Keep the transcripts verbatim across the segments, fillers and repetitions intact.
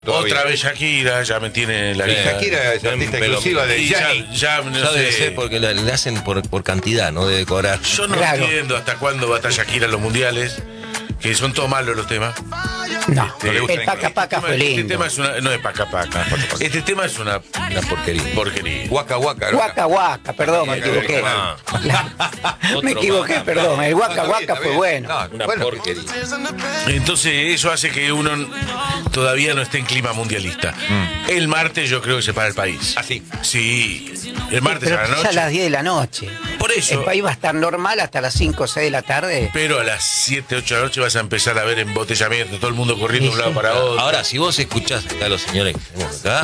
Todavía. Otra vez Shakira, ya me tiene la Y lista. Shakira es artista Pero- exclusiva de Y ya, Gianni. ya, no Ya sé. debe ser porque le, le hacen por, por cantidad, no debe cobrar. Yo no Claro. entiendo hasta cuándo va a estar Shakira en los mundiales, que son todos malos los temas. No, No le gusta el Paca inglés. Paca Este fue tema- Este lindo. tema es una, no es paca paca. Este tema es una, Una porquería. porquería. Guaca, guaca. ¿no? Guaca Guaca, perdón, me equivoqué. Ah, Me otro equivoqué, más. perdón. El Guaca Está bien, Guaca está fue bien. bueno. No, Una bueno, porquería. Entonces eso hace que uno todavía no esté en clima mundialista. El martes yo creo que se para el país. Así. Sí, el martes Pero a la es a noche. las diez de la noche. Por eso. El país va a estar normal hasta las cinco o seis de la tarde. Pero a las siete, ocho de la noche vas a empezar a ver embotellamiento, todo el mundo corriendo de un lado para otro. Ahora, si vos escuchás acá a los señores que tenemos acá,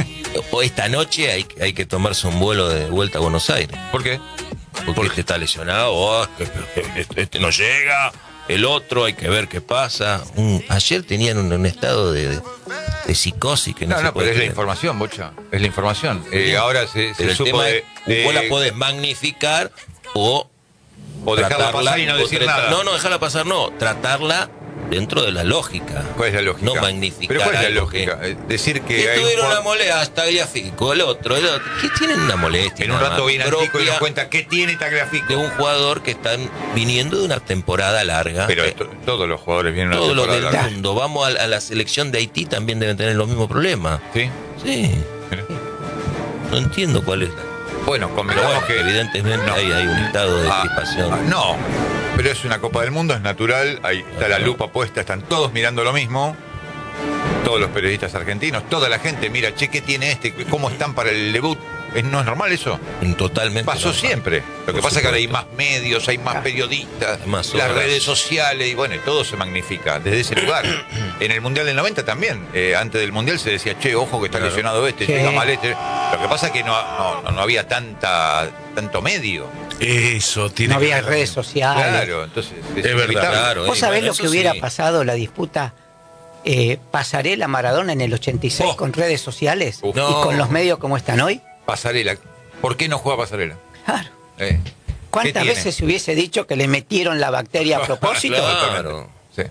o esta noche hay, hay que tomarse un vuelo de vuelta a Buenos Aires. ¿Por qué? Porque este está lesionado, oh, este, este no llega, el otro hay que ver qué pasa. Un- ayer tenían un, un estado de, de, de psicosis que no, No, se no, puede pero es la creer. información, Bocha. Es la información. Eh, ahora se, se Pero el supo tema de, es, de- vos la podés magnificar o o dejarla tratarla, pasar y no o decir trata- nada. No, no, dejarla pasar, no. Tratarla dentro de la lógica. ¿Cuál es la lógica? No magnificar. Pero ¿cuál es la algo lógica? que- Eh, Decir que Que hay un tuvieron una jugador- molestia, hasta Tagliafico, el otro, el otro. ¿Qué tienen una molestia? en un nada rato más viene Antico y propia nos cuenta qué tiene Tagliafico. de un jugador que están viniendo de una temporada larga. Pero Eh, esto- todos los jugadores vienen a una todos los del temporada larga. mundo. Vamos a, a la selección de Haití, también deben tener los mismos problemas. ¿Sí? Sí. Mira. No entiendo cuál es la. Bueno, Pero convengamos bueno, que evidentemente no. hay, hay un estado de Ah, crispación. ah, no, pero es una Copa del Mundo, es natural, ahí está la lupa puesta, están todos mirando lo mismo, todos los periodistas argentinos, toda la gente mira, che, ¿qué tiene este? ¿Cómo están para el debut? ¿Es- ¿No es normal eso? Totalmente. Pasó normal. siempre. Lo que Por pasa es que ahora hay supuesto. más medios, hay más periodistas, Hay más las horas. redes sociales, y bueno, y todo se magnifica desde ese lugar. En el Mundial del noventa también, eh, antes del Mundial se decía, che, ojo que está Claro. lesionado este, Sí. llega mal este. Lo que pasa es que no, no, no había tanta, tanto medio. Eso, tiene No que había ver. redes sociales. Claro, entonces Es verdad. inevitable. Claro, ¿Vos eh, sabés bueno, lo eso que hubiera sí. pasado la disputa eh, Pasarela Maradona en el ochenta y seis Oh. con redes sociales Uf. y No. con los medios como están hoy? Pasarela. ¿Por qué no juega Pasarela? Claro. Eh, ¿Cuántas ¿qué tiene? veces se hubiese dicho que le metieron la bacteria a propósito? Claro. Sí.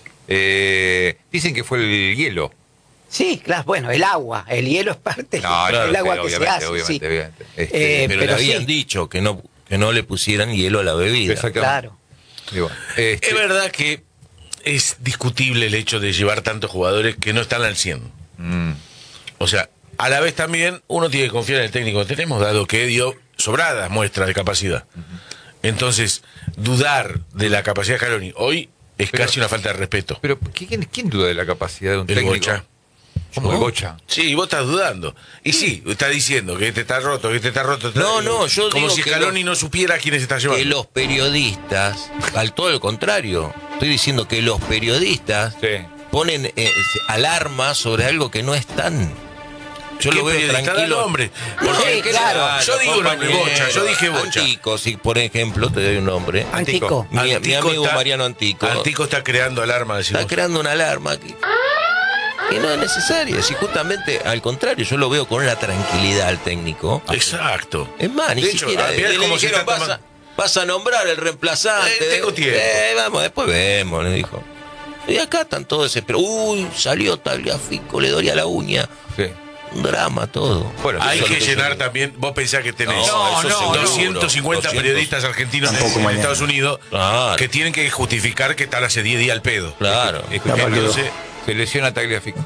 Eh, dicen que fue el hielo. Sí, claro, bueno, el agua, el hielo es parte No, del claro, agua sí, que se obviamente, hace. obviamente, sí. obviamente. Este, Eh, Pero, pero le habían sí. dicho que no, que no le pusieran hielo a la bebida. Exactamente. Claro. Y bueno, este, Es verdad que es discutible el hecho de llevar tantos jugadores que no están al cien. mm, O sea, a la vez también uno tiene que confiar en el técnico que tenemos, dado que dio sobradas muestras de capacidad. Entonces, dudar de la capacidad de Scaloni hoy es Pero- casi una falta de respeto. pero ¿quién, ¿quién duda de la capacidad de un El técnico? Bocha. ¿Cómo el Bocha? Sí, vos estás dudando. Y sí, está diciendo que este está roto, que este está roto. está- No, no, yo Como digo si que Scaloni los- no supiera quiénes está Que llevando. los periodistas, al todo lo contrario, estoy diciendo que los periodistas Sí. ponen eh, alarma sobre algo que no están. Yo ¿Qué lo veo periodista? Da tranquilo. nombre. Porque, ¿qué claro, le- yo digo un nombre, compañero? Bocha, yo dije Bocha. Antico, si por ejemplo, te doy un nombre. Antico. Mi, mi Antico amigo está- Mariano Antico Antico está creando alarma. está decimos. creando una alarma que, que no es necesaria. Si justamente, al contrario, yo lo veo con una tranquilidad al técnico. Exacto. Es más, ni De hecho, siquiera ah, mirá le cómo se dijeron, está vas, a, tomando- vas a nombrar el reemplazante. Eh, tengo tiempo. Eh, vamos, después vemos, le dijo. Y acá están todos desesperados. Uy, salió Tagliafico, le dolía la uña. Sí. Un drama todo. Bueno, Hay Eso que es lo que llenar yo- también. Vos pensás que tenés No, eso seguro. doscientos cincuenta doscientos. periodistas argentinos en, Tampoco en mañana. Estados Unidos Claro. que tienen que justificar que están hace diez días al pedo. Claro. Escuchá, Capaz que Entonces, se lesiona Tagliafico.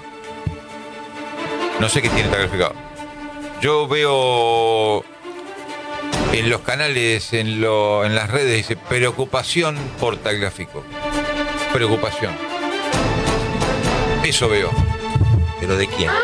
No sé qué tiene Tagliafico. Yo veo en los canales, en, lo, en las redes, dice preocupación por Tagliafico. Preocupación. Eso veo. ¿Pero de quién?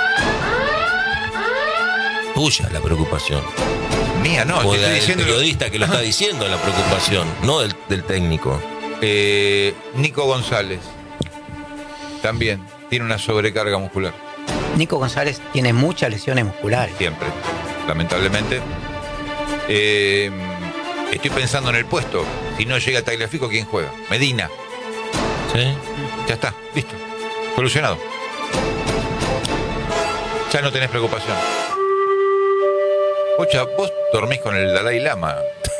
Tuya la preocupación. Mía, no, te o estoy del diciendo. periodista que lo está diciendo la preocupación, no del, del técnico. Eh, Nico González también tiene una sobrecarga muscular. Nico González tiene muchas lesiones musculares. Siempre, lamentablemente. Eh, estoy pensando en el puesto. Si no llega Tagliafico, ¿quién juega? Medina. ¿Sí? Ya está, listo. Solucionado. Ya no tenés preocupación. Ocha, vos dormís con el Dalai Lama.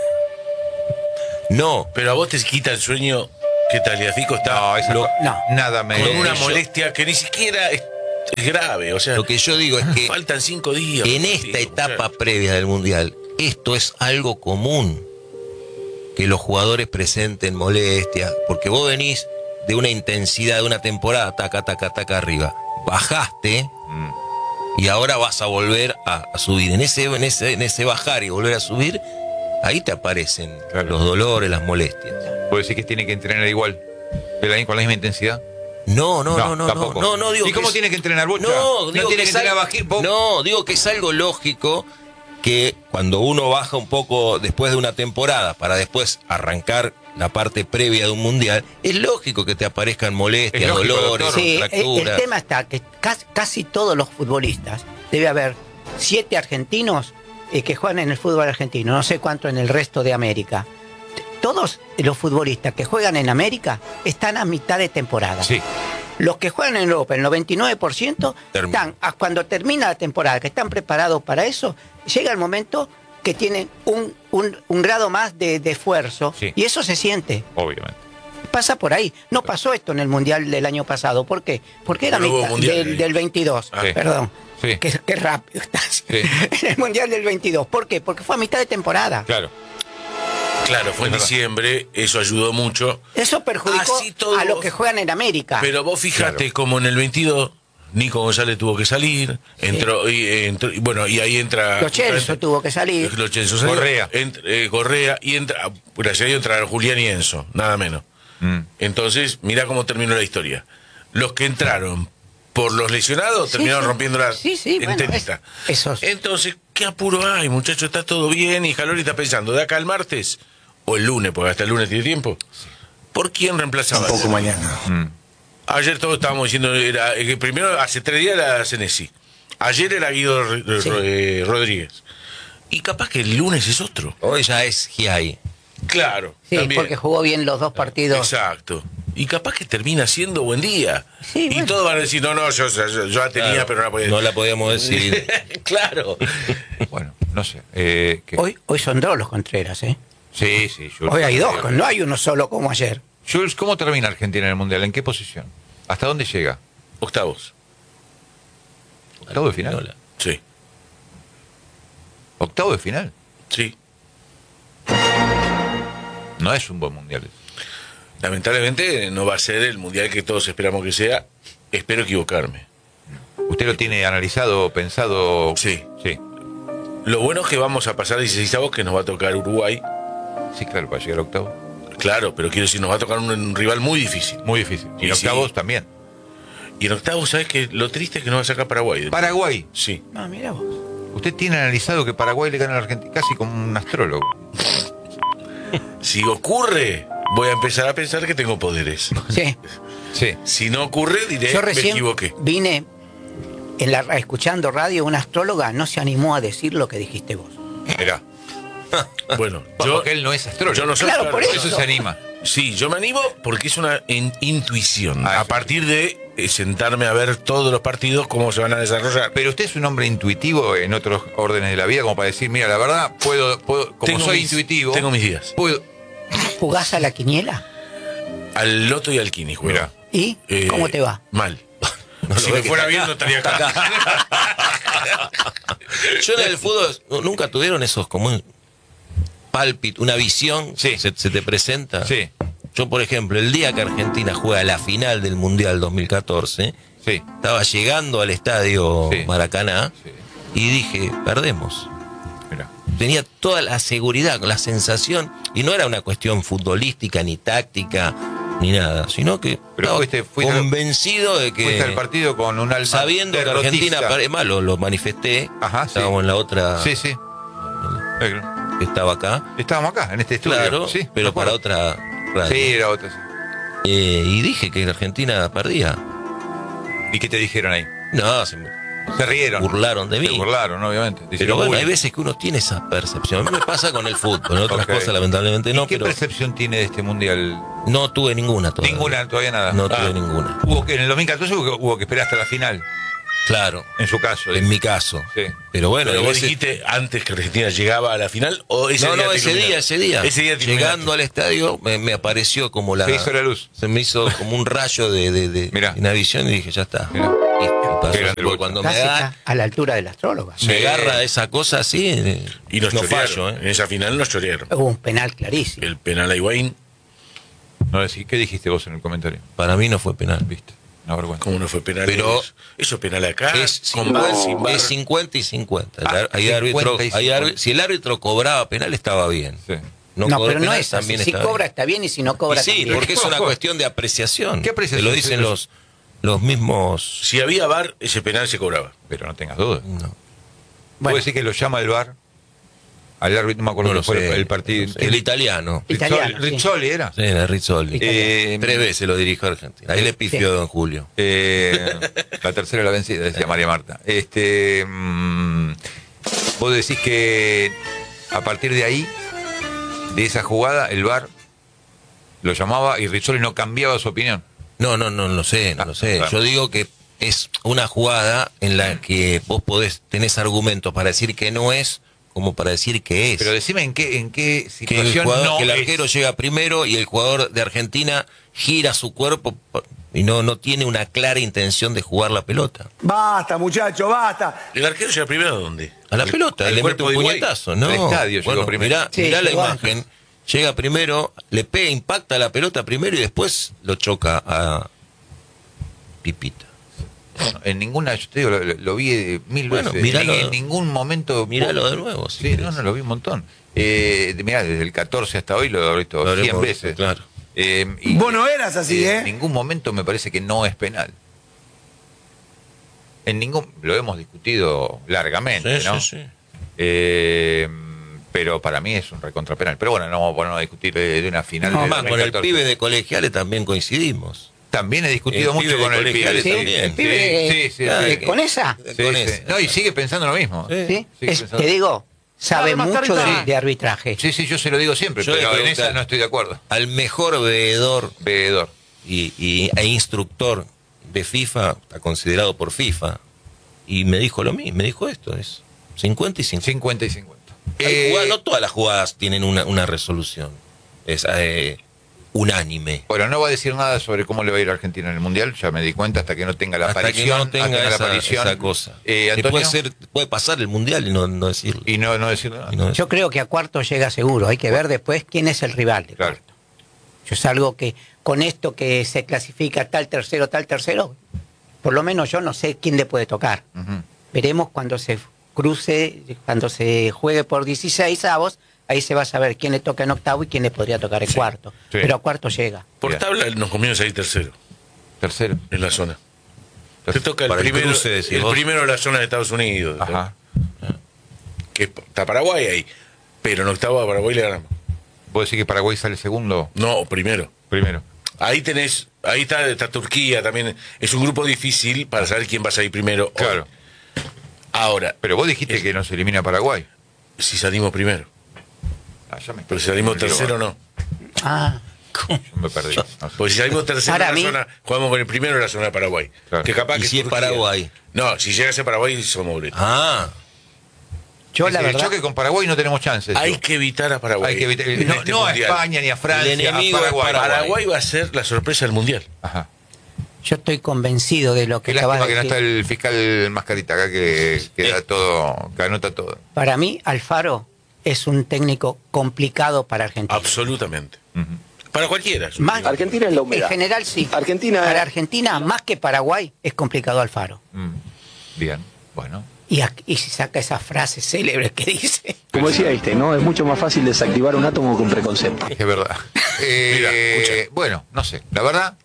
No, pero a vos te quita el sueño que Tagliafico está No, esa lo- co- no. nada me. con una yo- molestia que ni siquiera es- Es grave, o sea, Lo que yo digo es que faltan cinco días. en esta Digo, etapa o sea, previa del Mundial, esto es algo común, que los jugadores presenten molestias, porque vos venís de una intensidad de una temporada, taca, taca, taca arriba, bajaste Mm. y ahora vas a volver a, a subir. En ese, en, ese, en ese bajar y volver a subir, ahí te aparecen Claro. los dolores, las molestias. ¿Puede decir que tiene que entrenar igual? ¿De la- ¿Con la misma intensidad? No, no, no, no, no, tampoco. no, no digo ¿Y que cómo es- tiene que entrenar Bocha? No, digo tiene que, que es algo, entrenar bajito. vos- no, digo que es algo lógico que cuando uno baja un poco después de una temporada para después arrancar la parte previa de un mundial, es lógico que te aparezcan molestias, Es lógico, dolores, doctor. Sí, el, fracturas. el tema está que casi, casi todos los futbolistas, debe haber siete argentinos eh, que juegan en el fútbol argentino, no sé cuánto en el resto de América. T- Todos los futbolistas que juegan en América están a mitad de temporada. Sí. Los que juegan en Europa, el noventa y nueve por ciento, Termina. están, a- cuando termina la temporada, que están preparados para eso, llega el momento que tienen un, un- un grado más de, de esfuerzo, Sí. y eso se siente. Obviamente. Pasa por ahí. No pasó esto en el Mundial del año pasado. ¿Por qué? Porque era No hubo mitad Mundial del, ahí. del veintidós. Ah, sí. Perdón. Sí. Qué, qué rápido estás. Sí. En el Mundial del veintidós. ¿Por qué? Porque fue a mitad de temporada. Claro. Claro, fue en Es verdad. diciembre, eso ayudó mucho. Eso perjudicó Así todo- a los que juegan en América. Pero vos fijate como en el veintidós, Nico González tuvo que salir, entró, y, eh, entró- y bueno, y ahí entra... Lo Celso tuvo que salir. Lo Celso salió, Correa. ent- eh, Correa, y entra, gracias a Dios entraron Julián y Enzo, nada menos. Mm. Entonces, mira cómo terminó la historia. Los que entraron por los lesionados Sí, terminaron sí. rompiendo la Sí, sí, bueno, enterita. es- esos- Entonces, ¿qué apuro hay, muchachos? Está todo bien y Scaloni está pensando, ¿de acá al martes? O el lunes, porque hasta el lunes tiene tiempo. ¿Por quién reemplazaba? Tampoco mañana. Mm. Ayer todos estábamos diciendo, era, eh, que primero, hace tres días era Senesi. Ayer era Guido Ro- Sí. Ro- eh, Rodríguez. Y capaz que el lunes es otro. Hoy ya es Giai. Claro. Sí, también. porque jugó bien los dos partidos. Exacto. Y capaz que termina siendo buen día. Sí, y bueno. todos van a decir, no, no, yo, yo, yo la tenía, Claro, pero no la podía no la podíamos decir. Claro. Bueno, no sé. Eh, ¿qué? Hoy, hoy son dos los Contreras, ¿eh? Sí, sí. Jules. Hoy hay dos, no hay uno solo como ayer. Jules, ¿cómo termina Argentina en el Mundial? ¿En qué posición? ¿Hasta dónde llega? Octavos. ¿Octavo de final? Sí. ¿Octavo de final? Sí. No es un buen Mundial. Lamentablemente no va a ser el mundial que todos esperamos que sea. Espero equivocarme. ¿Usted lo tiene analizado, pensado? Sí. Sí. Lo bueno es que vamos a pasar dieciséis que nos va a tocar Uruguay. Sí, claro, para llegar a octavo. Claro, pero quiero decir, nos va a tocar un, un rival muy difícil. Muy difícil. Y Y en octavos sí. también. Y en octavos, ¿sabes qué? Lo triste es que nos va a sacar Paraguay. Paraguay. Sí. No, mira vos. Usted tiene analizado que Paraguay le gana a la Argentina casi como un astrólogo. Si ocurre, voy a empezar a pensar que tengo poderes. Sí. Sí. Si no ocurre, diré, Yo me recién equivoqué. vine en la, escuchando radio, una astróloga no se animó a decir lo que dijiste vos. Mirá. Bueno, Yo, yo, porque él no es astrólogo. yo no soy... Claro, por Por eso. eso se anima. Sí, yo me animo porque es una in- intuición. Ah, a sí. partir de eh, sentarme a ver todos los partidos, cómo se van a desarrollar. Pero usted es un hombre intuitivo en otros órdenes de la vida, como para decir, mira, la verdad, puedo, puedo como Tengo soy mis- intuitivo, tengo mis días. puedo... ¿Jugás a la quiniela? Al Loto y al Kini juego. Mira. ¿Y Eh, cómo te va? Mal. No si lo me ve que fuera está bien, acá. no estaría acá. Yo en el fútbol, ¿nunca tuvieron esos como un pálpito, una visión? Sí. Se, se te presenta. Sí, Yo, por ejemplo, el día que Argentina juega la final del Mundial dos mil catorce, sí. estaba llegando al estadio Sí. Maracaná Sí. y dije, perdemos. Mira. Tenía toda la seguridad, la sensación, y no era una cuestión futbolística, ni táctica, ni nada, sino que Pero estaba fuiste- fuiste al- convencido de que, Fuiste al partido con un alma sabiendo que derrotista. Argentina, es más, lo, lo manifesté, Ajá, sí. estábamos en la otra Sí, sí. Eh, que estaba acá, Estábamos acá, en este estudio. claro, sí, pero me para acuerdo. otra radio. Sí, era otra. sí. Eh, y dije que Argentina perdía. ¿Y qué te dijeron ahí? No, se me Se rieron. burlaron de mí. Se burlaron, obviamente. Te Pero hicieron bueno, bullying. hay veces que uno tiene esa percepción. A mí me pasa con el fútbol, en otras Ok. cosas lamentablemente ¿Y no, qué pero percepción tiene de este mundial? no tuve ninguna todavía. Ninguna, todavía nada. No Ah. tuve ninguna. Hubo que en el dos mil catorce hubo que, hubo que esperar hasta la final, Claro, en su caso. en mi caso. Sí. Pero bueno, Pero hay vos veces- dijiste antes que Argentina llegaba a la final o ese no, día no, te ese iluminaste? día, ese día. Ese día te Llegando iluminaste. al estadio me, me apareció como la... Se hizo la luz. Se me hizo como un rayo de, de, de Mirá. una visión y dije, ya está. Mirá. Listo. pasó, Qué grande porque Bocha. cuando me Casi da, está a la altura del astrólogo. me agarra esa cosa así, eh, Y nos no chorearon. fallo, En ¿eh? esa final nos chorearon. Hubo un penal clarísimo. El penal a Higuaín, No decí- ¿Qué dijiste vos en el comentario? Para mí no fue penal. ¿Viste? Una vergüenza. ¿cómo no fue penal? Pero- Eso, eso es penal acá. Es con cincuenta, bar, sin bar. es cincuenta y cincuenta. El Ah, ar- hay árbitro- cincuenta y hay cincuenta. árbitro- si el árbitro cobraba penal, estaba bien. Sí. No, cobró pero no penal, es así. también Si estaba cobra bien. está bien y si no cobra Y sí, también. porque es una cuestión de apreciación. ¿Qué apreciación? Te lo dicen los, los mismos. Si había bar, ese penal se cobraba. Pero no tengas dudas. No, ¿Puede Bueno, decir que lo llama el V A R? Al árbitro, no me acuerdo no qué lo fue sé. el partido. No sé. El italiano. Italiano, Rizzoli, sí. Rizzoli era. Sí, era Rizzoli. Eh, Tres veces lo dirigió a Argentina. Ahí le pifió Sí. don Julio. Eh, la tercera la vencida, decía María Marta. Este, mm, vos decís que a partir de ahí, de esa jugada, el V A R lo llamaba y Rizzoli no cambiaba su opinión. No, no, no lo sé, no Ah, lo sé. claro. Yo digo que es una jugada en la que vos podés, tenés argumentos para decir que no es, como para decir que es. Pero decime en qué, en qué que el, situación jugador, no que el es. arquero llega primero y el jugador de Argentina gira su cuerpo y no, no tiene una clara intención de jugar la pelota. Basta, muchacho, basta. ¿El arquero llega primero a dónde? A la El- pelota, el le mete cuerpo un de Higuaín. puñetazo, ¿no? Al estadio llegó Bueno, primero. Mirá, Sí, mirá la llegó imagen. Llega primero, le pega, impacta la pelota primero y después lo choca a Pipita. Bueno, en ninguna, yo te digo, lo, lo- lo vi eh, mil Bueno, veces. míralo- en, en ningún momento. míralo de nuevo, si Sí, querés. no, no, lo vi un montón. Eh, de- mirá, desde el catorce hasta hoy lo he visto Lo habremos cien visto, veces. claro. Eh, y- Vos no eras así, ¿eh? En ningún momento me parece que no es penal. En ningún. Lo hemos discutido largamente, Sí, ¿no? sí, sí. Eh, pero para mí es un recontra penal. Pero bueno, no vamos a ponernos a discutir de, de una final. No, de más, con el dos mil catorce. pibe de colegiales también coincidimos. También he discutido El mucho pibe de con el pibe. colegiales sí, también. El pibe, sí, sí, sí, claro, sí. que- ¿Con esa? Sí, Con sí. ese. No, y sigue pensando lo mismo. Sí. ¿Sí? Sigue Es- pensando- te digo, sabe Dale, mucho Mascarita. de, de arbitraje. Sí, sí, yo se lo digo siempre, Yo le pero en pregunté esa al- no estoy de acuerdo. Al mejor veedor Veedor. y, y- e instructor de FIFA, está considerado por FIFA, y me dijo lo mismo, me dijo esto, es cincuenta y cincuenta. cincuenta y cincuenta. Hay Eh, jugadas- no todas las jugadas tienen una, una resolución, es eh, unánime. Bueno, no va a decir nada sobre cómo le va a ir a Argentina en el Mundial, ya me di cuenta hasta que no tenga la Hasta aparición. que no hasta tenga que la esa, aparición. esa cosa. Eh, Que Antonio, puede, ser, puede pasar el mundial y no, no decirlo. y no, no decir nada. Y no decirlo. Yo creo que a cuarto llega seguro. Hay que ver después quién es el rival de Claro. cuarto. Yo es algo que con esto que se clasifica tal tercero, tal tercero, por lo menos yo no sé quién le puede tocar. Ujú. Veremos cuando se cruce, cuando se juegue por dieciséis avos, ahí se va a saber quién le toca en octavo y quién le podría tocar en cuarto. Sí. Pero a cuarto llega. Por Bien. tabla nos conviene salir tercero Tercero. en la zona. Te toca el Para el primero, cruce, decís el vos. primero de la zona de Estados Unidos. Ajá. Que está Paraguay ahí. Pero en octavo a Paraguay le ganamos. ¿Vos decís que Paraguay sale segundo? No, primero. Primero. Ahí tenés, ahí está, está Turquía también. Es un grupo difícil para saber quién va a salir primero. hoy. Claro. Ahora, Pero vos dijiste Es- que nos elimina Paraguay. si salimos primero. Ah, ya me Pero si salimos tercero, no. Ah, Yo me perdí. No sé. Porque si salimos tercero Para en la mí- zona, jugamos con el primero de la zona de Paraguay. Claro. Que capaz ¿Y que si es Turquía. Paraguay? No, si llega a ser Paraguay, somos boletos. Ah, yo Es la que el verdad. choque con Paraguay no tenemos chances. Hay yo. que evitar a Paraguay. Hay que evitar- en no, este no a mundial. España ni a Francia, El enemigo a es Paraguay. Paraguay. Paraguay va a ser la sorpresa del mundial. Ajá. Yo estoy convencido de lo que Qué acabas lástima de que no decir. está el fiscal Mascarita acá que, que da todo, que anota todo. Para mí, Alfaro es un técnico complicado para Argentina. Absolutamente. Ujú. Para cualquiera. yo Más- digo. Argentina es la humedad. En general sí. Argentina- Para Argentina, más que Paraguay, es complicado Alfaro. Mm. Bien, bueno. Y, aquí- y si saca esas frases célebres que dice. Como decía este, ¿no? Es mucho más fácil desactivar un átomo con preconcepto. Es verdad. Eh, Mira, escucha. bueno, no sé, la verdad.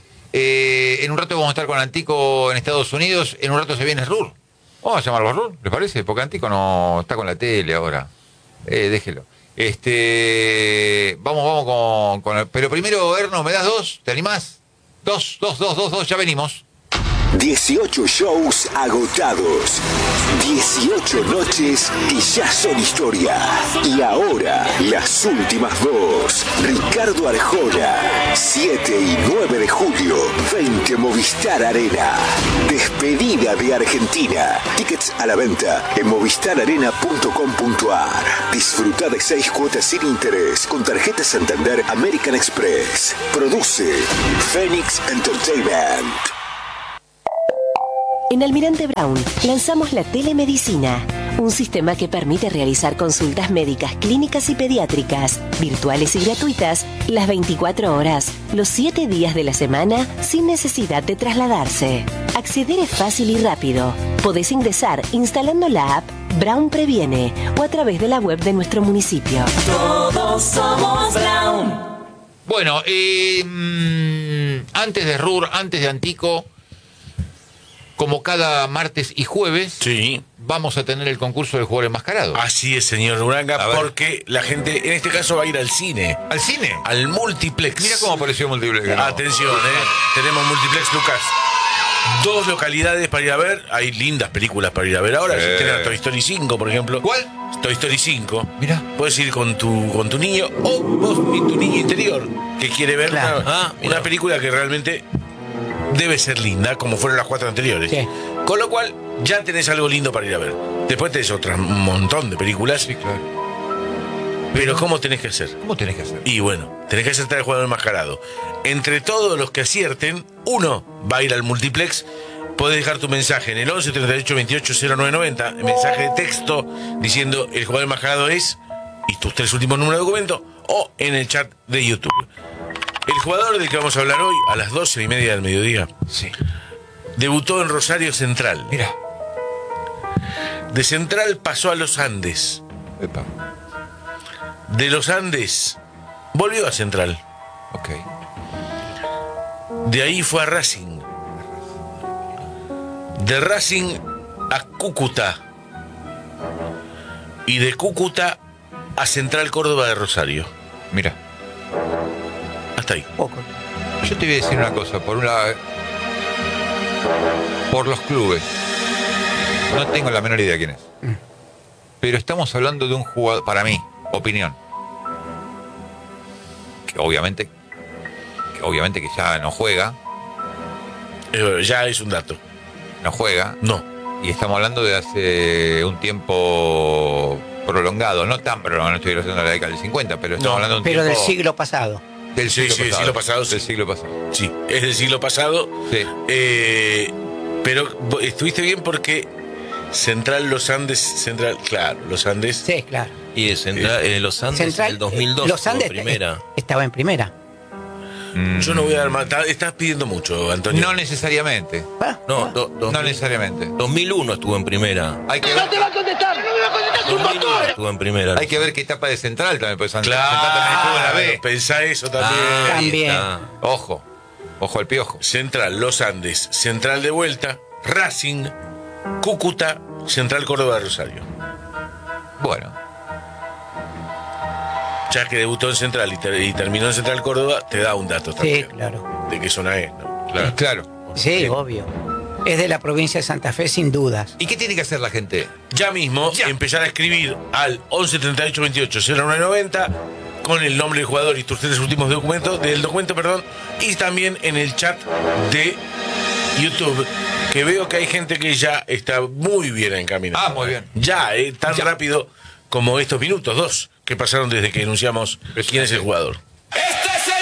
eh, en un rato vamos a estar con Antico en Estados Unidos. En un rato se viene Rur. Vamos a llamarlo a Rur, ¿les parece? Porque Antico no está con la tele ahora. Eh, déjelo. Este, vamos, vamos con, con el- pero primero, Erno, ¿me das dos? ¿Te animás? Dos, dos, dos, dos, dos, ya venimos. dieciocho shows agotados. dieciocho noches que ya son historia. Y ahora, las últimas dos. Ricardo Arjona, siete y nueve de julio, veinte Movistar Arena. Despedida de Argentina. Tickets a la venta en movistar arena punto com punto a r. Disfruta de seis cuotas sin interés con tarjeta Santander American Express. Produce Phoenix Entertainment. En Almirante Brown lanzamos la telemedicina, un sistema que permite realizar consultas médicas, clínicas y pediátricas, virtuales y gratuitas, las veinticuatro horas, los siete días de la semana, sin necesidad de trasladarse. Acceder es fácil y rápido. Podés ingresar instalando la app Brown Previene o a través de la web de nuestro municipio. Todos somos Brown. Bueno, eh, mm, antes de R U R, antes de Antico, como cada martes y jueves, Sí. vamos a tener el concurso del jugador enmascarado. Así es, señor Uranga, A ver. porque la gente, en este caso, va a ir al cine, ¿Al cine? al multiplex. Mira cómo apareció Multiplex. ¿no? Atención, ¿eh? Tenemos multiplex, Lucas. Dos localidades para ir a ver. Hay lindas películas para ir a ver ahora. Sí. Se estrena Toy Story cinco, por ejemplo. ¿Cuál? Toy Story cinco. Mira. Puedes ir con tu, con tu niño o vos y tu niño interior que quiere ver Claro. una, Ah, mira. una película que realmente debe ser linda, como fueron las cuatro anteriores. Sí. Con lo cual, ya tenés algo lindo para ir a ver. Después tenés otro montón de películas. Sí, claro. Pero ¿cómo tenés que hacer? ¿Cómo tenés que hacer? Y bueno, tenés que acertar el jugador enmascarado. Entre todos los que acierten, uno va a ir al multiplex. Podés dejar tu mensaje en el once treinta y ocho veintiocho cero nueve noventa, mensaje de texto diciendo el jugador enmascarado es y tus tres últimos números de documento, o en el chat de YouTube. El jugador del que vamos a hablar hoy, a las doce y media del mediodía, Sí. debutó en Rosario Central. Mira. De Central pasó a los Andes. Epa. De los Andes volvió a Central. Ok. De ahí fue a Racing. De Racing a Cúcuta. Y de Cúcuta a Central Córdoba de Rosario. Mira. Hasta ahí. Poco. Yo te voy a decir una cosa. Por un lado, por los clubes. No tengo la menor idea quién es. Pero estamos hablando de un jugador, para mí, opinión. Que obviamente, que obviamente que ya no juega. Eh, ya es un dato. No juega. No. Y estamos hablando de hace un tiempo prolongado. No tan prolongado, no estoy hablando de la década del cincuenta, pero estamos No, hablando de un Pero del tiempo... siglo pasado. Del Sí, siglo sí, del pasado. siglo pasado, sí. Del siglo pasado. Sí, es del siglo pasado. Sí. Eh, pero vo- estuviste bien porque Central Los Andes, Central, claro, Los Andes. Sí, claro. Y de Central, eh, los Andes Central, en el dos mil dos, Los Andes como primera. estaba en primera. Mm. Yo no voy a dar más. ta- Estás pidiendo mucho, Antonio. No necesariamente. Ah, No, ah. do- dos No mil- necesariamente. dos mil uno estuvo en primera. Hay que ver, dos mil uno estuvo en primera. hay que ver qué etapa de Central también, porque Central Claro, también estuvo en la B. pensá eso también. Ah, ahí También. está. Ojo. Ojo al piojo. Central, Los Andes, Central de vuelta, Racing, Cúcuta, Central Córdoba de Rosario. Bueno. Ya que debutó en Central y, ter- y terminó en Central Córdoba, te da un dato Sí, también. claro. De qué zona es, ¿no? Claro. Claro. Sí, obvio. Es de la provincia de Santa Fe, sin dudas. ¿Y qué tiene que hacer la gente? Ya mismo, Ya. empezar a escribir al once treinta y ocho veintiocho cero nueve noventa con el nombre del jugador y tus tres últimos documentos, del documento, perdón, y también en el chat de YouTube, que veo que hay gente que ya está muy bien encaminada. Ah, muy bien. Ya, eh, tan Ya. rápido como estos minutos, dos, que pasaron desde que anunciamos quién es el jugador. Esta